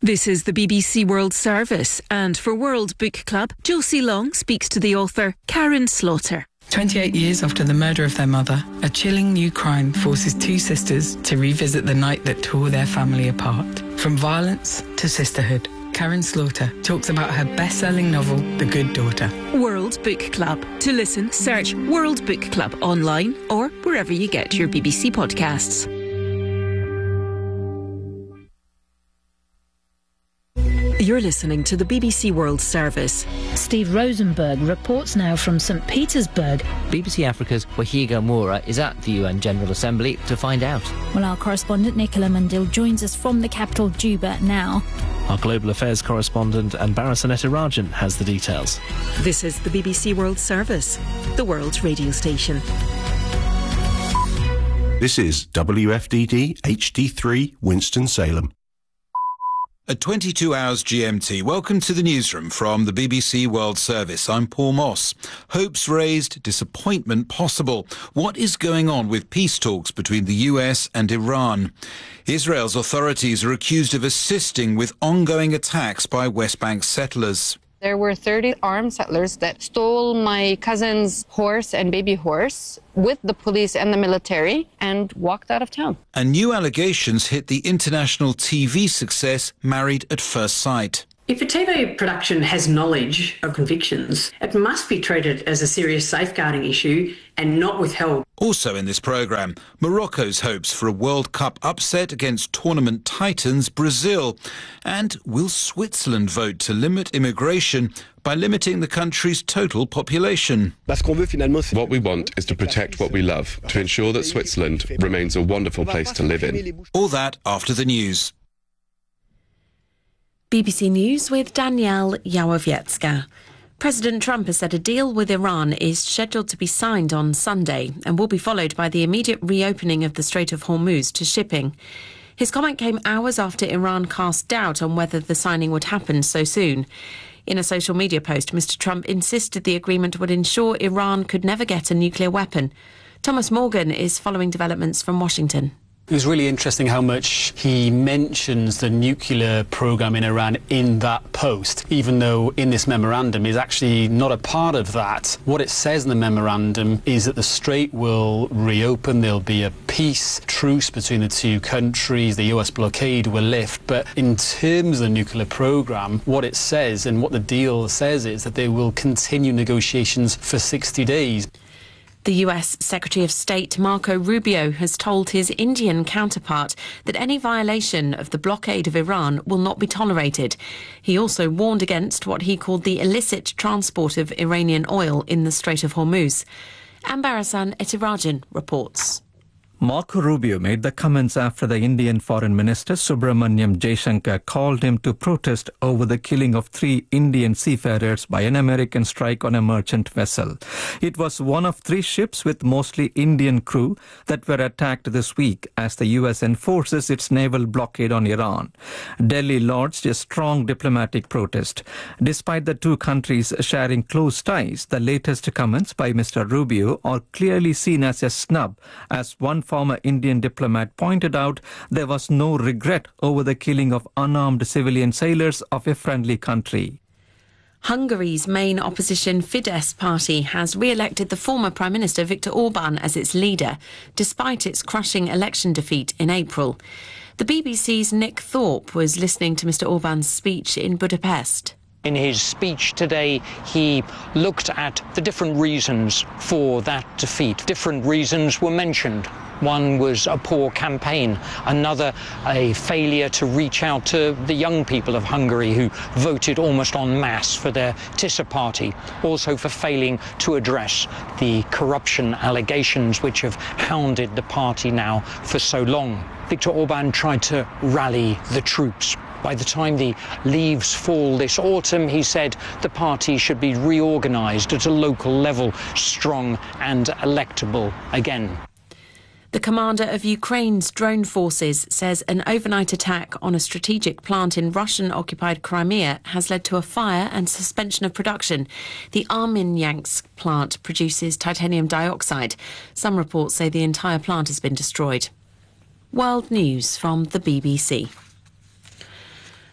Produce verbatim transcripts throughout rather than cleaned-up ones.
This is the B B C World Service, and for World Book Club, Josie Long speaks to the author Karin Slaughter. twenty-eight years after the murder of their mother, a chilling new crime forces two sisters to revisit the night that tore their family apart. From violence to sisterhood, Karin Slaughter talks about her best-selling novel, The Good Daughter. World Book Club. To listen, search World Book Club online or wherever you get your B B C podcasts. You're listening to the B B C World Service. Steve Rosenberg reports now from St Petersburg. B B C Africa's Wahiga Moura is at the U N General Assembly to find out. Well, our correspondent Nicola Mundil joins us from the capital Juba now. Our global affairs correspondent Anbarasan Etirajan has the details. This is the B B C World Service, the world's radio station. This is W F D D H D three Winston-Salem. At twenty-two hours G M T, welcome to the newsroom from the B B C World Service. I'm Paul Moss. Hopes raised, disappointment possible. What is going on with peace talks between the U S and Iran? Israel's authorities are accused of assisting with ongoing attacks by West Bank settlers. There were thirty armed settlers that stole my cousin's horse and baby horse with the police and the military and walked out of town. And new allegations hit the international T V success Married at First Sight. If a T V production has knowledge of convictions, it must be treated as a serious safeguarding issue and not withheld. Also in this programme, Morocco's hopes for a World Cup upset against tournament titans Brazil. And will Switzerland vote to limit immigration by limiting the country's total population? What we want is to protect what we love, to ensure that Switzerland remains a wonderful place to live in. All that after the news. B B C News with Danielle Yawowiecka. President Trump has said a deal with Iran is scheduled to be signed on Sunday and will be followed by the immediate reopening of the Strait of Hormuz to shipping. His comment came hours after Iran cast doubt on whether the signing would happen so soon. In a social media post, Mister Trump insisted the agreement would ensure Iran could never get a nuclear weapon. Thomas Morgan is following developments from Washington. It was really interesting how much he mentions the nuclear program in Iran in that post, even though in this memorandum is actually not a part of that. What it says in the memorandum is that the Strait will reopen, there'll be a peace truce between the two countries, the U S blockade will lift. But in terms of the nuclear program, what it says and what the deal says is that they will continue negotiations for sixty days. The U S Secretary of State Marco Rubio has told his Indian counterpart that any violation of the blockade of Iran will not be tolerated. He also warned against what he called the illicit transport of Iranian oil in the Strait of Hormuz. Anbarasan Etirajan reports. Marco Rubio made the comments after the Indian Foreign Minister Subramanyam Jaishankar called him to protest over the killing of three Indian seafarers by an American strike on a merchant vessel. It was one of three ships with mostly Indian crew that were attacked this week as the U S enforces its naval blockade on Iran. Delhi lodged a strong diplomatic protest. Despite the two countries sharing close ties, the latest comments by Mister Rubio are clearly seen as a snub, as one former Indian diplomat pointed out there was no regret over the killing of unarmed civilian sailors of a friendly country. Hungary's main opposition Fidesz party has re-elected the former Prime Minister Viktor Orban as its leader, despite its crushing election defeat in April. The B B C's Nick Thorpe was listening to Mister Orban's speech in Budapest. In his speech today, he looked at the different reasons for that defeat. Different reasons were mentioned. One was a poor campaign, another a failure to reach out to the young people of Hungary who voted almost en masse for their Tisza party, also for failing to address the corruption allegations which have hounded the party now for so long. Viktor Orban tried to rally the troops. By the time the leaves fall this autumn, he said the party should be reorganised at a local level, strong and electable again. The commander of Ukraine's drone forces says an overnight attack on a strategic plant in Russian-occupied Crimea has led to a fire and suspension of production. The Armyansk plant produces titanium dioxide. Some reports say the entire plant has been destroyed. World News from the B B C.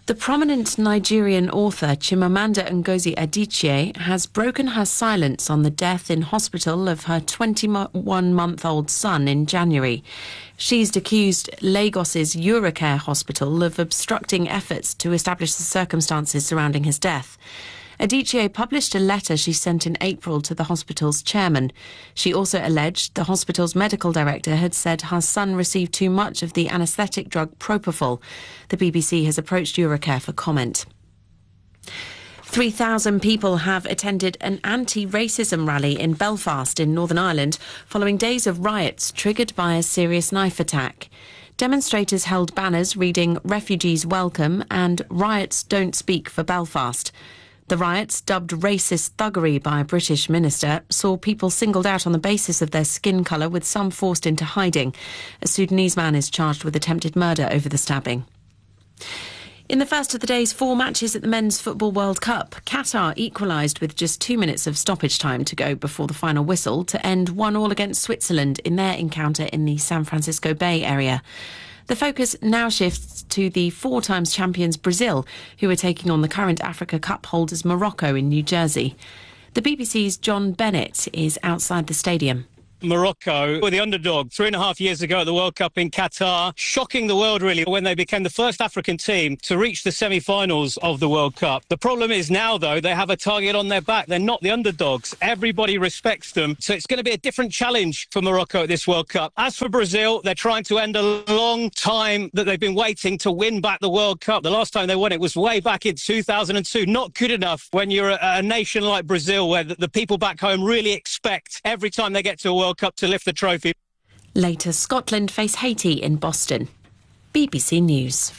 The prominent Nigerian author Chimamanda Ngozi Adichie has broken her silence on the death in hospital of her twenty-one-month-old son in January. She's accused Lagos's Eurocare Hospital of obstructing efforts to establish the circumstances surrounding his death. Adichie published a letter she sent in April to the hospital's chairman. She also alleged the hospital's medical director had said her son received too much of the anaesthetic drug propofol. The B B C has approached Eurocare for comment. three thousand people have attended an anti-racism rally in Belfast in Northern Ireland following days of riots triggered by a serious knife attack. Demonstrators held banners reading "Refugees Welcome" and "Riots Don't Speak for Belfast." The riots, dubbed racist thuggery by a British minister, saw people singled out on the basis of their skin colour, with some forced into hiding. A Sudanese man is charged with attempted murder over the stabbing. In the first of the day's four matches at the Men's Football World Cup, Qatar equalised with just two minutes of stoppage time to go before the final whistle to end one all against Switzerland in their encounter in the San Francisco Bay area. The focus now shifts to the four times champions Brazil, who are taking on the current Africa Cup holders Morocco in New Jersey. The B B C's John Bennett is outside the stadium. Morocco were the underdog three and a half years ago at the World Cup in Qatar, shocking the world really when they became the first African team to reach the semi-finals of the World Cup. The problem is now, though, they have a target on their back. They're not the underdogs. Everybody respects them. So it's going to be a different challenge for Morocco at this World Cup. As for Brazil, they're trying to end a long time that they've been waiting to win back the World Cup. The last time they won it was way back in two thousand two. Not good enough when you're a, a nation like Brazil, where the, the people back home really expect every time they get to a World Cup to lift the trophy. Later, Scotland face Haiti in Boston. B B C News.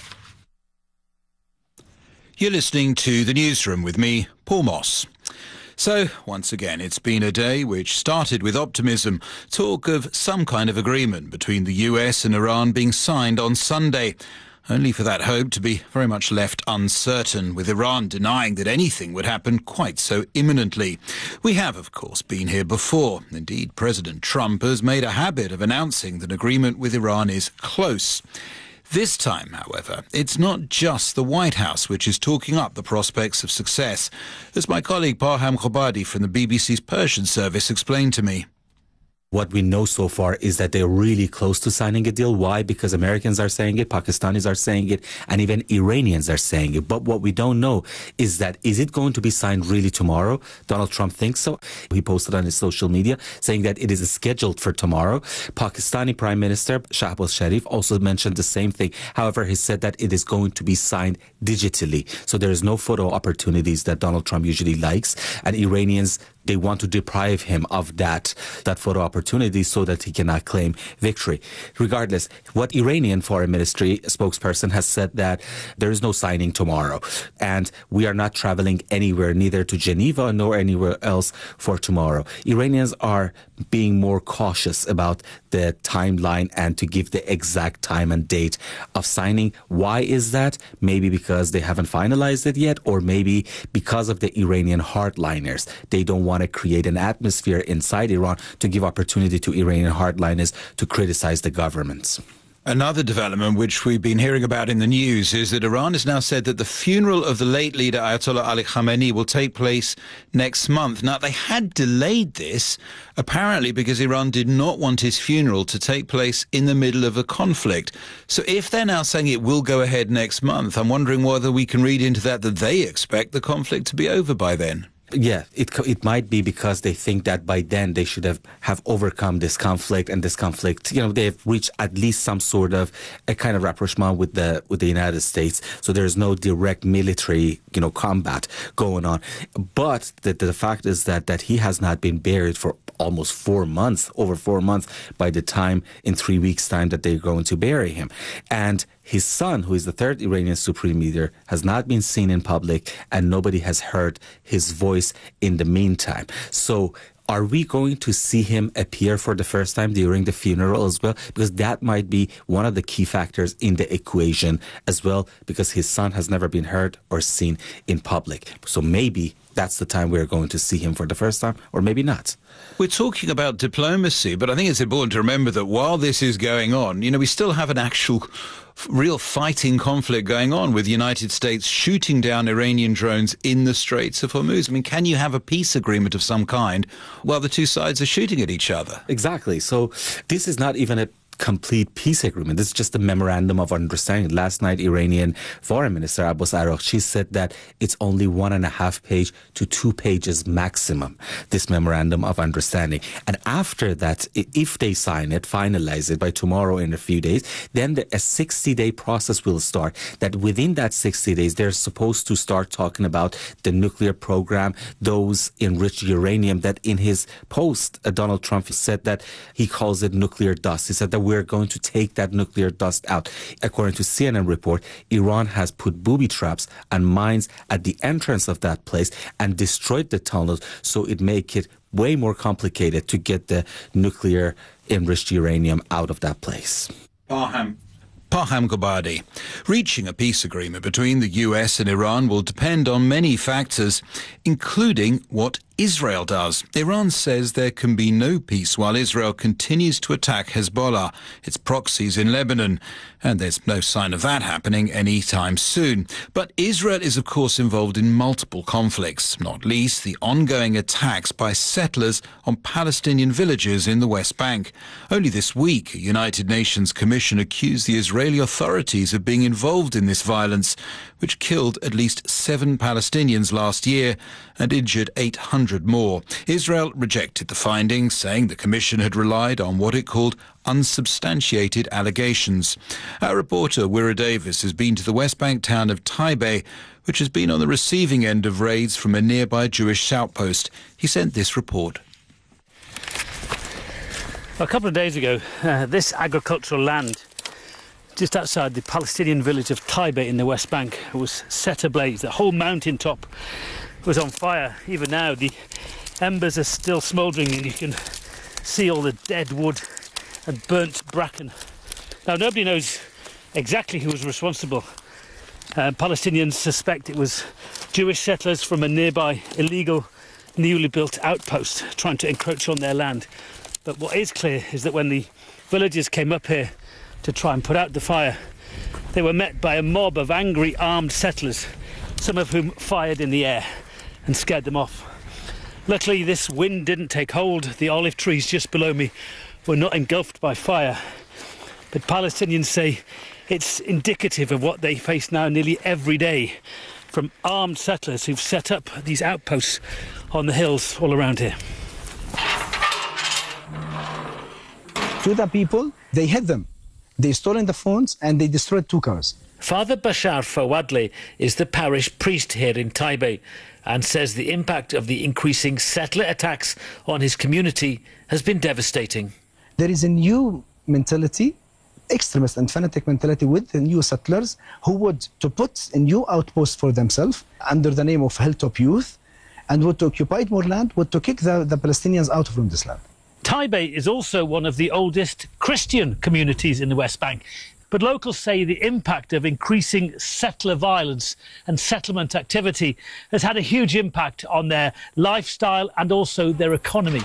You're listening to The Newsroom with me, Paul Moss. So, once again, it's been a day which started with optimism, talk of some kind of agreement between the U S and Iran being signed on Sunday, only for that hope to be very much left uncertain, with Iran denying that anything would happen quite so imminently. We have, of course, been here before. Indeed, President Trump has made a habit of announcing that agreement with Iran is close. This time, however, it's not just the White House which is talking up the prospects of success, as my colleague Parham Khobadi from the B B C's Persian service explained to me. What we know so far is that they're really close to signing a deal. Why? Because Americans are saying it, Pakistanis are saying it, and even Iranians are saying it. But what we don't know is that, is it going to be signed really tomorrow? Donald Trump thinks so. He posted on his social media saying that it is scheduled for tomorrow. Pakistani Prime Minister Shahbaz Sharif also mentioned the same thing. However, he said that it is going to be signed digitally. So there is no photo opportunities that Donald Trump usually likes. And Iranians, they want to deprive him of that, that photo opportunity so that he cannot claim victory. Regardless, what Iranian Foreign Ministry spokesperson has said that there is no signing tomorrow. And we are not traveling anywhere, neither to Geneva nor anywhere else for tomorrow. Iranians are being more cautious about the timeline and to give the exact time and date of signing. Why is that? Maybe because they haven't finalized it yet, or maybe because of the Iranian hardliners. They don't want to create an atmosphere inside Iran to give opportunity to Iranian hardliners to criticize the governments. Another development which we've been hearing about in the news is that Iran has now said that the funeral of the late leader Ayatollah Ali Khamenei will take place next month. Now, they had delayed this, apparently because Iran did not want his funeral to take place in the middle of a conflict. So if they're now saying it will go ahead next month, I'm wondering whether we can read into that that they expect the conflict to be over by then. Yeah, it it might be because they think that by then they should have, have overcome this conflict, and this conflict, you know, they've reached at least some sort of a kind of rapprochement with the with the United States. So there's no direct military, you know, combat going on. But the, the fact is that, that he has not been buried for almost four months, over four months, by the time in three weeks' time that they're going to bury him. And his son, who is the third Iranian supreme leader, has not been seen in public, and nobody has heard his voice in the meantime. So are we going to see him appear for the first time during the funeral as well? Because that might be one of the key factors in the equation as well, because his son has never been heard or seen in public. So maybe that's the time we're going to see him for the first time, or maybe not. We're talking about diplomacy, but I think it's important to remember that while this is going on, you know, we still have an actual real fighting conflict going on with the United States shooting down Iranian drones in the Straits of Hormuz. I mean, can you have a peace agreement of some kind while the two sides are shooting at each other? Exactly. So this is not even a complete peace agreement. This is just a memorandum of understanding. Last night, Iranian Foreign Minister Abbas Araghchi said that it's only one and a half page to two pages maximum, this memorandum of understanding. And after that, if they sign it, finalize it by tomorrow in a few days, then the, a sixty-day process will start. That within that sixty days, they're supposed to start talking about the nuclear program, those enriched uranium that in his post, uh, Donald Trump said that he calls it nuclear dust. He said that we're going to take that nuclear dust out. According to C N N report, Iran has put booby traps and mines at the entrance of that place and destroyed the tunnels, so it make it way more complicated to get the nuclear enriched uranium out of that place. Parham. Parham Gobadi. Reaching a peace agreement between the U S and Iran will depend on many factors, including what Israel does. Iran says there can be no peace while Israel continues to attack Hezbollah, its proxies in Lebanon. And there's no sign of that happening anytime soon. But Israel is, of course, involved in multiple conflicts, not least the ongoing attacks by settlers on Palestinian villages in the West Bank. Only this week, a United Nations commission accused the Israeli authorities of being involved in this violence, which killed at least seven Palestinians last year and injured eight hundred more. Israel rejected the findings, saying the commission had relied on what it called unsubstantiated allegations. Our reporter, Wira Davis, has been to the West Bank town of Taibeh, which has been on the receiving end of raids from a nearby Jewish outpost. He sent this report. A couple of days ago, uh, this agricultural land just outside the Palestinian village of Taibeh in the West Bank was set ablaze. The whole mountaintop was on fire. Even now, the embers are still smouldering and you can see all the dead wood and burnt bracken. Now, nobody knows exactly who was responsible. Uh, Palestinians suspect it was Jewish settlers from a nearby illegal, newly built outpost trying to encroach on their land. But what is clear is that when the villagers came up here to try and put out the fire, they were met by a mob of angry armed settlers, some of whom fired in the air and scared them off. Luckily, this wind didn't take hold. The olive trees just below me were not engulfed by fire. But Palestinians say it's indicative of what they face now nearly every day from armed settlers who've set up these outposts on the hills all around here. To the people, they hit them. They stolen the phones and they destroyed two cars. Father Bashar Fawadli is the parish priest here in Taibeh and says the impact of the increasing settler attacks on his community has been devastating. There is a new mentality, extremist and fanatic mentality with the new settlers who would to put a new outpost for themselves under the name of Hilltop Youth and would to occupy more land, would to kick the, the Palestinians out from this land. Taibeh is also one of the oldest Christian communities in the West Bank. But locals say the impact of increasing settler violence and settlement activity has had a huge impact on their lifestyle and also their economy.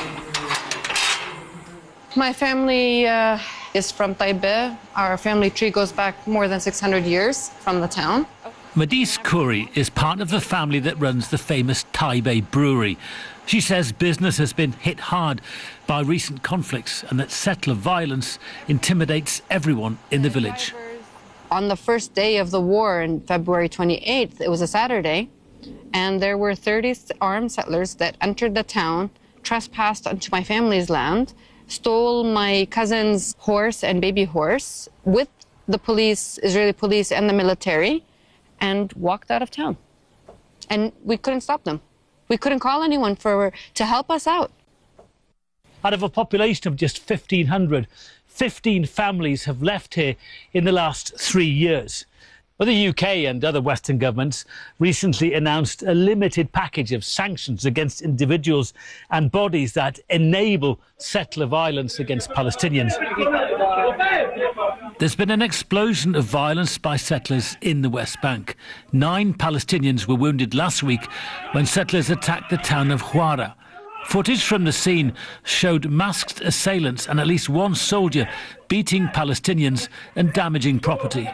My family uh, is from Taibeh. Our family tree goes back more than six hundred years from the town. Madis Khoury is part of the family that runs the famous Taibeh brewery. She says business has been hit hard by recent conflicts and that settler violence intimidates everyone in the village. On the first day of the war, on February twenty-eighth, it was a Saturday, and there were thirty armed settlers that entered the town, trespassed onto my family's land, stole my cousin's horse and baby horse with the police, Israeli police and the military, and walked out of town. And we couldn't stop them. We couldn't call anyone for to help us out. Out of a population of just fifteen hundred, fifteen families have left here in the last three years. Well, the U K and other Western governments recently announced a limited package of sanctions against individuals and bodies that enable settler violence against Palestinians. There's been an explosion of violence by settlers in the West Bank. Nine Palestinians were wounded last week when settlers attacked the town of Huwara. Footage from the scene showed masked assailants and at least one soldier beating Palestinians and damaging property.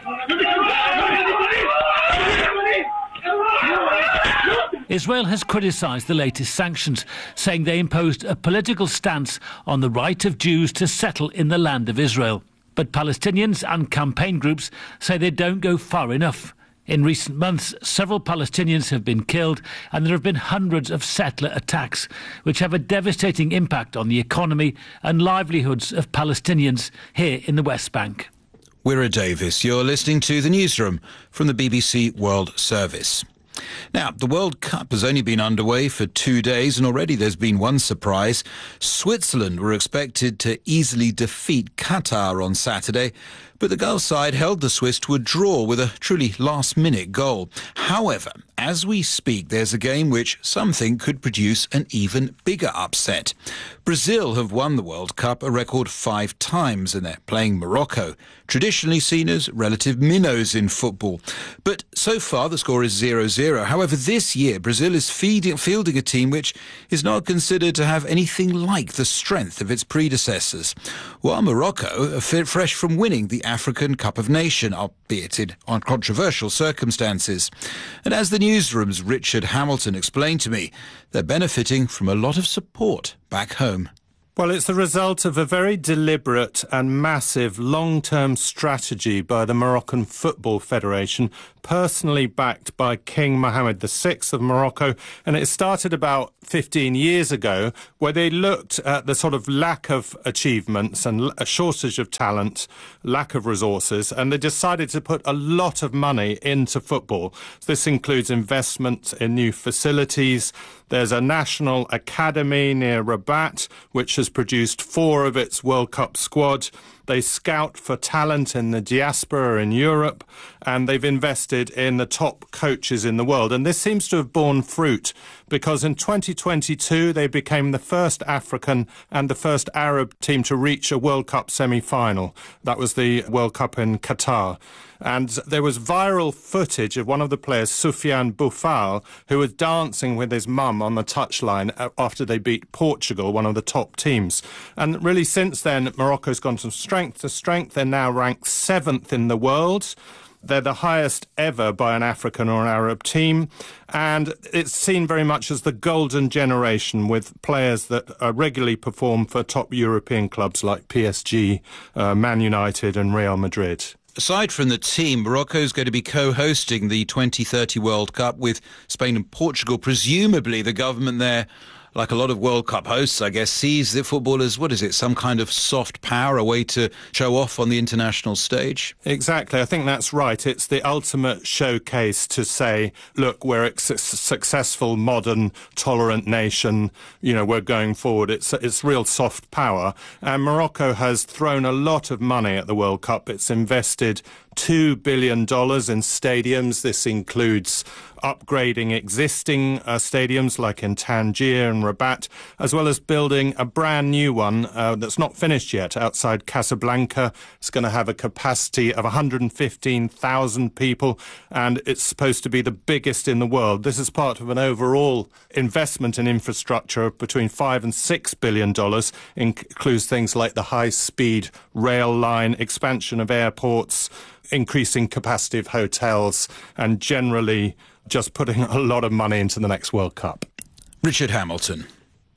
Israel has criticised the latest sanctions, saying they imposed a political stance on the right of Jews to settle in the land of Israel. But Palestinians and campaign groups say they don't go far enough. In recent months, several Palestinians have been killed and there have been hundreds of settler attacks, which have a devastating impact on the economy and livelihoods of Palestinians here in the West Bank. Wira Davis, you're listening to The Newsroom from the B B C World Service. Now, the World Cup has only been underway for two days and already there's been one surprise. Switzerland were expected to easily defeat Qatar on Saturday, but the Gulf side held the Swiss to a draw with a truly last-minute goal. However, as we speak, there's a game which some think could produce an even bigger upset. Brazil have won the World Cup a record five times and they're playing Morocco, traditionally seen as relative minnows in football. But so far the score is zero zero. However, this year Brazil is feeding, fielding a team which is not considered to have anything like the strength of its predecessors, while Morocco are fresh from winning the African Cup of Nations, albeit in on controversial circumstances. And as the Newsroom's Richard Hamilton explained to me, they're benefiting from a lot of support back home. Well, it's the result of a very deliberate and massive long-term strategy by the Moroccan Football Federation, personally backed by King Mohammed the Sixth of Morocco. And it started about fifteen years ago, where they looked at the sort of lack of achievements and a shortage of talent, lack of resources, and they decided to put a lot of money into football. This includes investment in new facilities. There's a national academy near Rabat, which has produced four of its World Cup squad. They scout for talent in the diaspora in Europe, and they've invested in the top coaches in the world. And this seems to have borne fruit, because in twenty twenty-two they became the first African and the first Arab team to reach a World Cup semi-final. That was the World Cup in Qatar. And there was viral footage of one of the players, Soufiane Boufal, who was dancing with his mum on the touchline after they beat Portugal, one of the top teams. And really since then, Morocco's gone from strength to strength. They're now ranked seventh in the world. They're the highest ever by an African or an Arab team, and it's seen very much as the golden generation, with players that uh, regularly perform for top European clubs like P S G, uh, Man United and Real Madrid. Aside from the team, Morocco is going to be co-hosting the twenty thirty World Cup with Spain and Portugal. Presumably the government there, like a lot of World Cup hosts, I guess, sees the footballers, what is it, some kind of soft power, a way to show off on the international stage? Exactly. I think that's right. It's the ultimate showcase to say, look, we're a su- successful, modern, tolerant nation. You know, we're going forward. It's, it's real soft power. And Morocco has thrown a lot of money at the World Cup. It's invested two billion dollars in stadiums. This includes upgrading existing uh, stadiums like in Tangier and Rabat, as well as building a brand new one uh, that's not finished yet outside Casablanca. It's going to have a capacity of one hundred fifteen thousand people, and it's supposed to be the biggest in the world. This is part of an overall investment in infrastructure of between five and six billion dollars. Includes things like the high-speed rail line, expansion of airports, increasing capacity of hotels, and generally just putting a lot of money into the next World Cup. Richard Hamilton.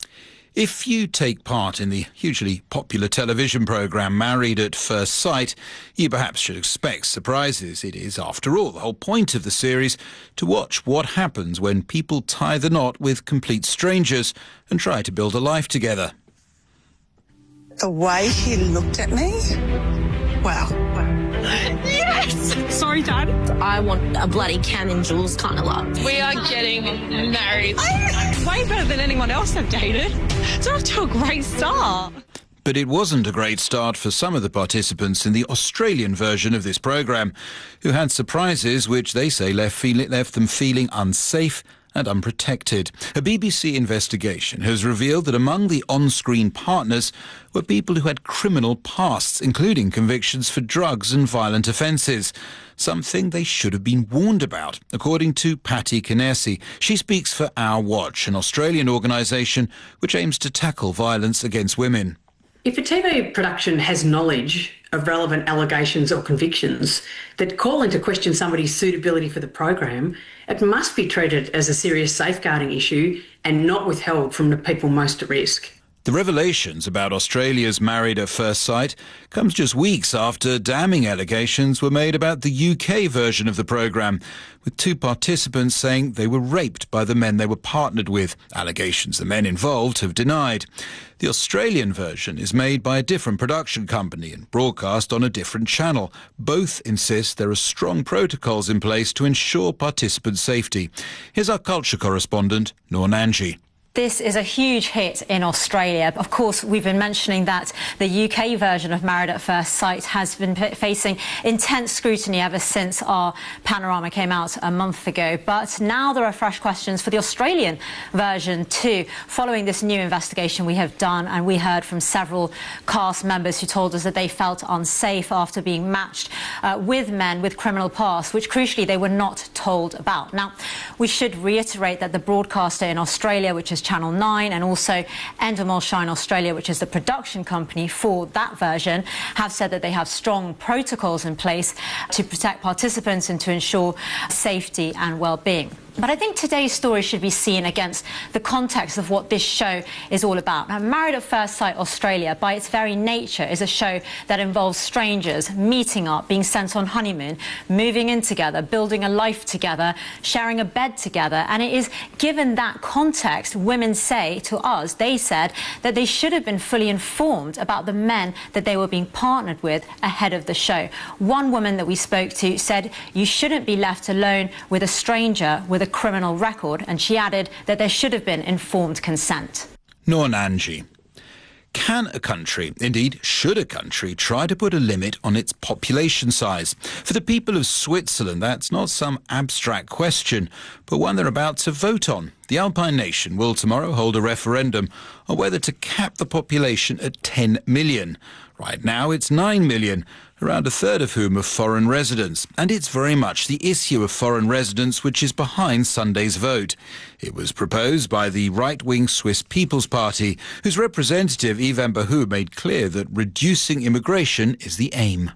If you take part in the hugely popular television programme Married at First Sight, you perhaps should expect surprises. It is, after all, the whole point of the series to watch what happens when people tie the knot with complete strangers and try to build a life together. The way he looked at me, wow. Yes! Sorry, Dad. I want a bloody Canon Jules kind of love. We are getting married. Way better than anyone else I've dated. It's off to a great start. But it wasn't a great start for some of the participants in the Australian version of this programme, who had surprises which they say left, feel- left them feeling unsafe and unprotected. A B B C investigation has revealed that among the on-screen partners were people who had criminal pasts, including convictions for drugs and violent offences, something they should have been warned about, according to Patty Kenersi. She speaks for Our Watch, an Australian organisation which aims to tackle violence against women. If a T V production has knowledge of relevant allegations or convictions that call into question somebody's suitability for the program, it must be treated as a serious safeguarding issue and not withheld from the people most at risk. The revelations about Australia's Married at First Sight comes just weeks after damning allegations were made about the U K version of the programme, with two participants saying they were raped by the men they were partnered with, allegations the men involved have denied. The Australian version is made by a different production company and broadcast on a different channel. Both insist there are strong protocols in place to ensure participant safety. Here's our culture correspondent, Noor Nanji. This is a huge hit in Australia. Of course, we've been mentioning that the U K version of Married at First Sight has been facing intense scrutiny ever since our panorama came out a month ago. But now there are fresh questions for the Australian version too, following this new investigation we have done. And we heard from several cast members who told us that they felt unsafe after being matched uh, with men with criminal past, which crucially they were not told about. Now, we should reiterate that the broadcaster in Australia, which is Channel nine, and also Endemol Shine Australia, which is the production company for that version, have said that they have strong protocols in place to protect participants and to ensure safety and well-being. But I think today's story should be seen against the context of what this show is all about. Now, Married at First Sight Australia, by its very nature, is a show that involves strangers meeting up, being sent on honeymoon, moving in together, building a life together, sharing a bed together. And it is given that context, women say to us, they said that they should have been fully informed about the men that they were being partnered with ahead of the show. One woman that we spoke to said you shouldn't be left alone with a stranger with a criminal record, and she added that there should have been informed consent. Noor Nanji. Can a country, indeed should a country, try to put a limit on its population size? For the people of Switzerland, that's not some abstract question, but one they're about to vote on. The Alpine nation will tomorrow hold a referendum on whether to cap the population at ten million. Right now it's nine million, around a third of whom are foreign residents. And it's very much the issue of foreign residents which is behind Sunday's vote. It was proposed by the right-wing Swiss People's Party, whose representative Yvan Bahou made clear that reducing immigration is the aim.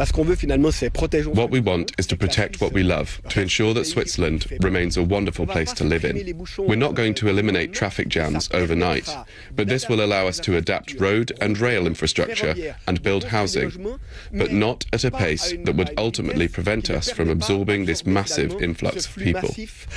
What we want is to protect what we love, to ensure that Switzerland remains a wonderful place to live in. We're not going to eliminate traffic jams overnight, but this will allow us to adapt road and rail infrastructure and build housing, but not at a pace that would ultimately prevent us from absorbing this massive influx of people.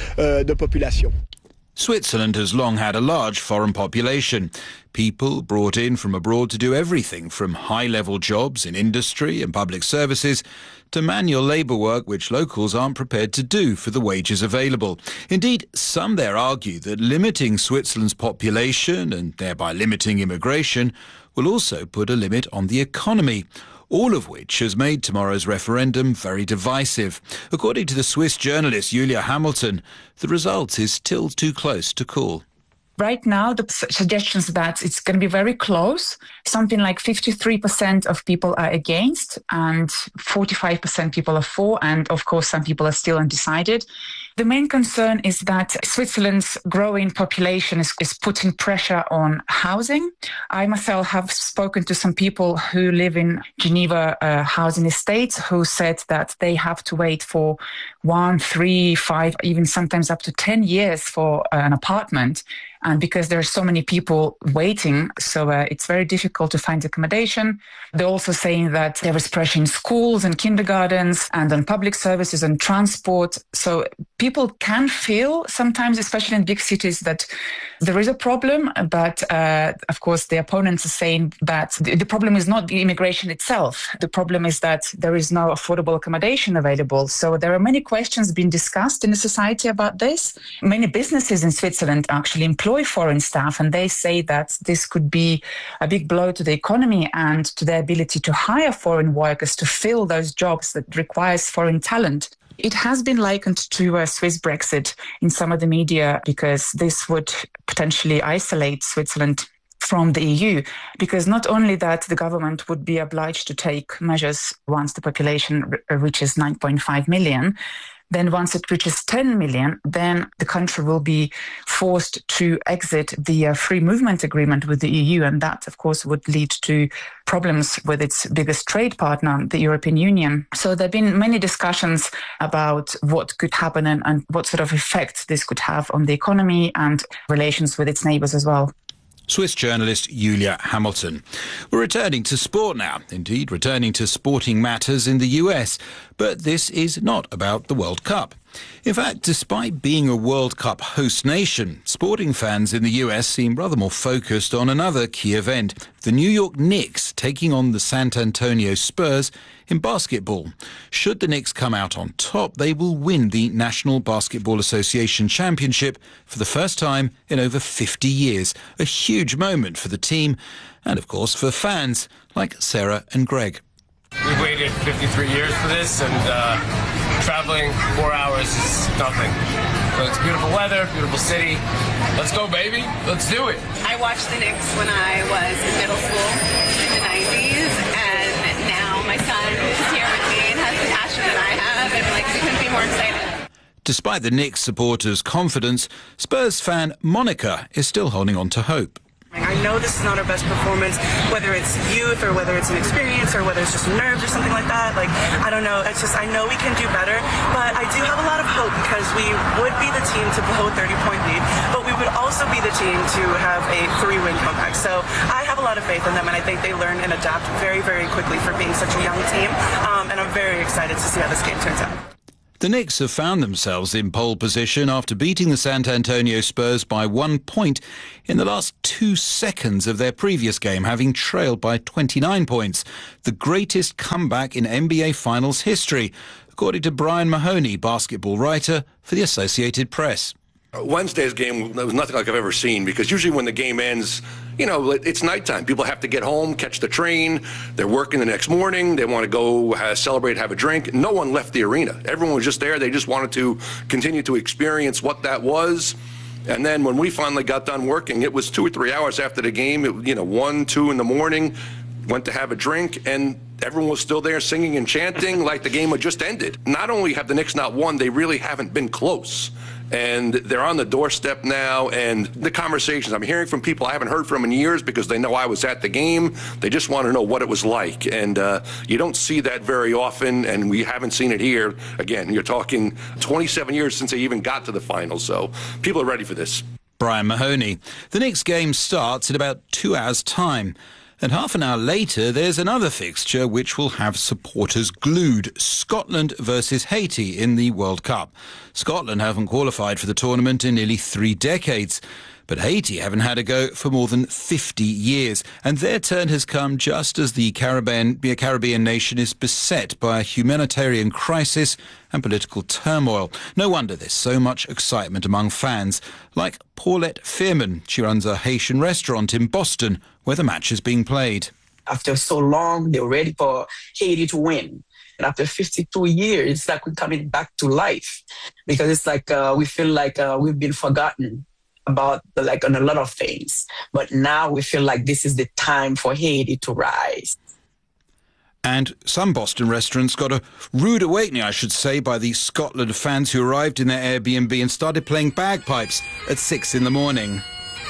Switzerland has long had a large foreign population. People brought in from abroad to do everything from high-level jobs in industry and public services to manual labour work which locals aren't prepared to do for the wages available. Indeed, some there argue that limiting Switzerland's population and thereby limiting immigration will also put a limit on the economy, all of which has made tomorrow's referendum very divisive. According to the Swiss journalist Julia Hamilton, the result is still too close to call. Right now, the suggestions that it's going to be very close. Something like fifty-three percent of people are against and forty-five percent people are for. And of course, some people are still undecided. The main concern is that Switzerland's growing population is, is putting pressure on housing. I myself have spoken to some people who live in Geneva uh, housing estates who said that they have to wait for one, three, five, even sometimes up to ten years for uh, an apartment. And because there are so many people waiting, so uh, it's very difficult to find accommodation. They're also saying that there is pressure in schools and kindergartens and on public services and transport. So people can feel sometimes, especially in big cities, that there is a problem. But uh, of course, the opponents are saying that the, the problem is not the immigration itself. The problem is that there is no affordable accommodation available. So there are many questions being discussed in the society about this. Many businesses in Switzerland actually employ foreign staff, and they say that this could be a big blow to the economy and to their ability to hire foreign workers to fill those jobs that requires foreign talent. It has been likened to a Swiss Brexit in some of the media because this would potentially isolate Switzerland from the E U, because not only that the government would be obliged to take measures once the population r- reaches nine point five million, then once it reaches ten million, then the country will be forced to exit the uh, free movement agreement with the E U. And that, of course, would lead to problems with its biggest trade partner, the European Union. So there have been many discussions about what could happen and, and what sort of effect this could have on the economy and relations with its neighbours as well. Swiss journalist Julia Hamilton. We're returning to sport now, indeed returning to sporting matters in the U S, but this is not about the World Cup. In fact, despite being a World Cup host nation, sporting fans in the U S seem rather more focused on another key event, the New York Knicks taking on the San Antonio Spurs in basketball. Should the Knicks come out on top, they will win the National Basketball Association Championship for the first time in over fifty years. A huge moment for the team and, of course, for fans like Sarah and Greg. We've waited fifty-three years for this, and uh, traveling four hours is nothing. So it's beautiful weather, beautiful city. Let's go, baby. Let's do it. I watched the Knicks when I was in middle school in the nineties, and now my son is here with me and has the passion that I have, and like we couldn't be more excited. Despite the Knicks supporters' confidence, Spurs fan Monica is still holding on to hope. I know this is not our best performance, whether it's youth or whether it's an experience or whether it's just nerves or something like that. Like, I don't know. It's just, I know we can do better, but I do have a lot of hope because we would be the team to blow a thirty-point lead, but we would also be the team to have a three-win comeback. So I have a lot of faith in them, and I think they learn and adapt very, very quickly for being such a young team, um, and I'm very excited to see how this game turns out. The Knicks have found themselves in pole position after beating the San Antonio Spurs by one point in the last two seconds of their previous game, having trailed by twenty-nine points. The greatest comeback in N B A Finals history, according to Brian Mahoney, basketball writer for the Associated Press. Wednesday's game was nothing like I've ever seen, because usually when the game ends, you know, it's nighttime. People have to get home, catch the train. They're working the next morning. They want to go uh, celebrate, have a drink. No one left the arena. Everyone was just there. They just wanted to continue to experience what that was. And then when we finally got done working, it was two or three hours after the game, it, you know, one, two in the morning, went to have a drink, and everyone was still there singing and chanting like the game had just ended. Not only have the Knicks not won, they really haven't been close. And they're on the doorstep now, and the conversations I'm hearing from people I haven't heard from in years because they know I was at the game. They just want to know what it was like. And uh, you don't see that very often, and we haven't seen it here. Again, you're talking twenty-seven years since they even got to the finals, so people are ready for this. Brian Mahoney. The Knicks game starts in about two hours' time. And half an hour later, there's another fixture which will have supporters glued. Scotland versus Haiti in the World Cup. Scotland haven't qualified for the tournament in nearly three decades. But Haiti haven't had a go for more than fifty years. And their turn has come just as the Caribbean, the Caribbean nation is beset by a humanitarian crisis and political turmoil. No wonder there's so much excitement among fans, like Paulette Fearman. She runs a Haitian restaurant in Boston, where the match is being played. After so long, they're ready for Haiti to win. And after fifty-two years, it's like we're coming back to life, because it's like uh, we feel like uh, we've been forgotten about the, like on a lot of things. But now we feel like this is the time for Haiti to rise. And some Boston restaurants got a rude awakening, I should say, by the Scotland fans who arrived in their Airbnb and started playing bagpipes at six in the morning.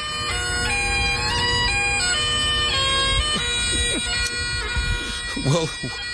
Well,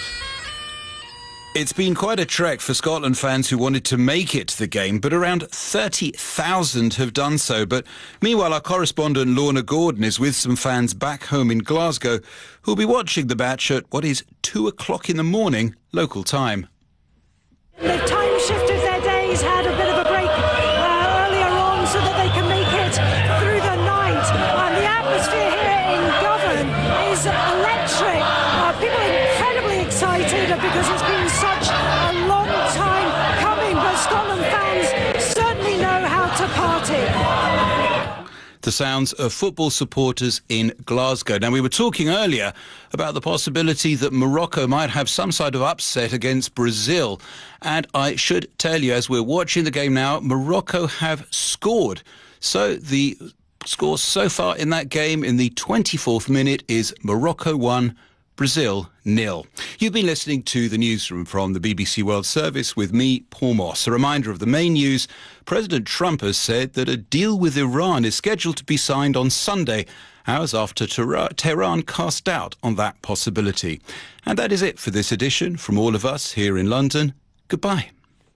it's been quite a trek for Scotland fans who wanted to make it to the game, but around thirty thousand have done so. But meanwhile, our correspondent Lorna Gordon is with some fans back home in Glasgow who'll be watching the match at what is two o'clock in the morning local time. They've time shifted their days, had a bit of a break uh, earlier on so that they can make it through the night. And the atmosphere here in Govan is electric. Uh, people are incredibly excited because it's been such a long time coming, but Scotland fans certainly know how to party. The sounds of football supporters in Glasgow. Now, we were talking earlier about the possibility that Morocco might have some sort of upset against Brazil. And I should tell you, as we're watching the game now, Morocco have scored. So the score so far in that game in the twenty-fourth minute is Morocco one, Brazil nil. You've been listening to the newsroom from the B B C World Service with me, Paul Moss. A reminder of the main news. President Trump has said that a deal with Iran is scheduled to be signed on Sunday, hours after Tehran cast doubt on that possibility. And that is it for this edition. From all of us here in London, goodbye.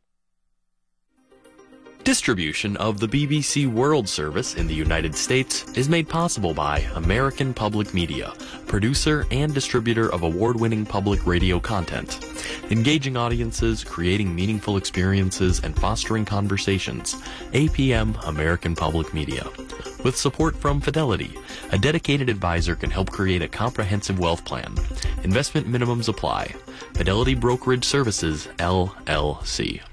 Distribution of the B B C World Service in the United States is made possible by American Public Media, producer and distributor of award-winning public radio content. Engaging audiences, creating meaningful experiences, and fostering conversations. A P M American Public Media. With support from Fidelity, a dedicated advisor can help create a comprehensive wealth plan. Investment minimums apply. Fidelity Brokerage Services, L L C.